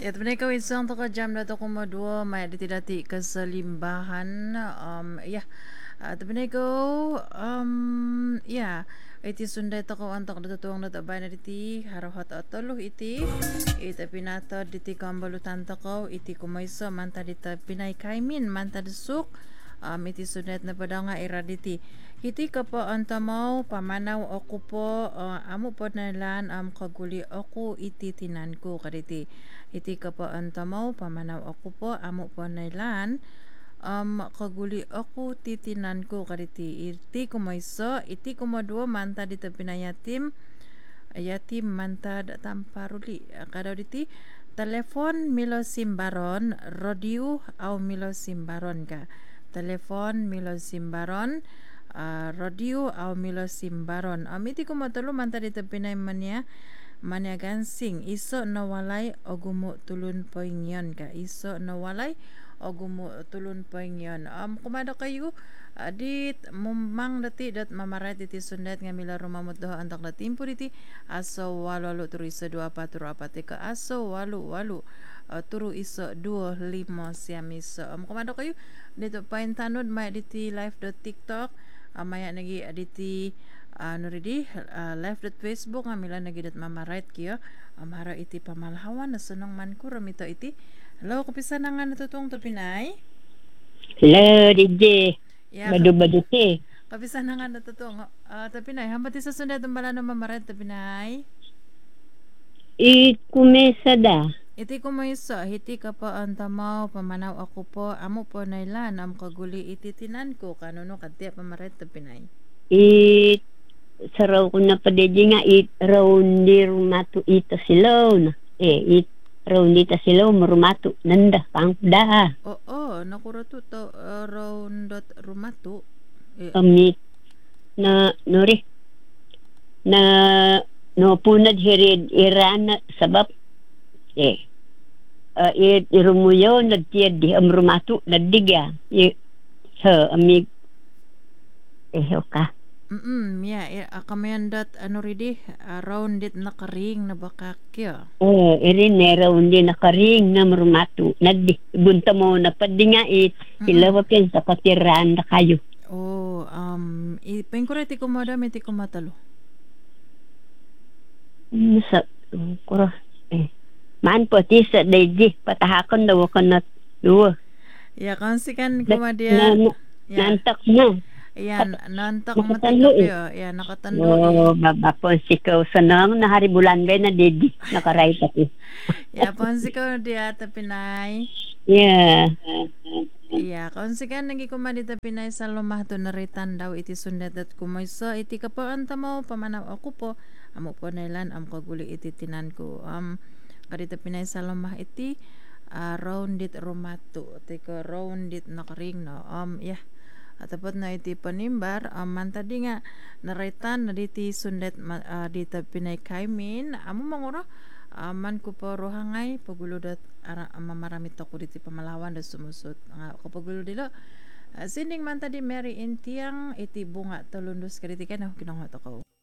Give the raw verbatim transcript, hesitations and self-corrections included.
Ya, teman ko isang to ka jam na to kumadua may dati-dati kasalimbahan um ya uh, teman ko um ya iti sunday to ko antok na tutuang na tabay na diti harahat atolo iti iti pinata diti kambalutan to ko iti kumayso manta dita pinay kaimin manta desuk um, iti sunday na padanga iraditi iti ka po antamaw pamanaw ako po uh, amo po nalan am kaguli ako iti tinan ko kaditi iti ka po antamaw pamanaw ako po amo po nailan um, kaguli ako titinan ko kaditi iti kumayso iti kumadua manta dito pinayatim yatim manta tamparuli kadaw diti telepon milo simbaron radio au milo simbaron ka telepon milo simbaron uh, radio au milo simbaron um, iti kumatalo manta dito pinay manya maniagansing iso nawalay o gumo tulun poingyon ka iso nawalay o gumo tulun poingyon um kumada kayo adit mumang dati dat mamarat iti sundet nga mila rumamot doha antak na timpo diti aso walo walo turu iso dua apat turu apat ka aso walo walo uh, turu iso dua limo siam iso um kumada kayo dito pain tanod may diti live.tiktok uh, maya nagi aditi ano ridi uh, live.facebook nga mila nagidat mamarait kiyo amara iti pamalhawan na sunong man ko ramito iti hello kapisa na nga natutong to Pinay Hello, D J. ya Badu-badu te. kapisa na nga natutong uh, to Pinay hambati sa sunday tumbala no mamarait to Pinay I kumesa da. iti kumayso hiti ka pa antamaw pamanaw ako po amo po nailan am kaguli iti tinan ko kanuno kadya pamarait to Pinay I saraw ko na pa D J nga it raundir matu ita silaw na. Eh, it raundita silaw marumatu nanda pang da. oo nakurato to uh, roundot rumatu eh, Amit na nori na no punad hirid irana sabab eh uh, it irumuyo na tiyad di amrumatu nadigya i sa amig eh ka. Mm, yeah, yeah, akamayandat ano ridi around it nakaring na bakakya. Oo, irin nera undi nakaring na marumatu. Nagdi, bunta mo na padingait. Sila Mm. wapin sa patiraan na kayo. Oh, um, ipengkura ti kumadam iti kumatalo. Hmm, Sa, um, kuro, eh. Maan po, ti sa daiji, patahakon daw ako na duwa. Ya, kansikan Na, kumadya. na, Ya, nantak na. yan, nantak Nakatalo eh. matikapyo. Ya, nakatando Oo, eh. baba po, sikaw sa nang nahari bulan ba na didi. Nakaray pati. Ya, pansikaw diya Pinay. Yeah. Iya, kansikan nagi kumadita Pinay sa lumah to naritan daw iti sundet at kumayso iti kapaan tamo pamanaw ako po. Amo po nailan am kaguli iti tinan ko. Um, kadita Pinay sa lumah iti uh, roundit rumato. Tika roundit nakaring no. Um, yeah. At tapos na iti panimbar, um, mantadi nga naritan na diti sundet uh, dita Pinay kaimin. Amo manguro aman ko po rohangay paguludat ara mamaramit ako diti pamalawan da sumusot nga kapag dilo uh, sinding man tadi Mary Intiang iti bunga talundos kaditi kana kinanghot ako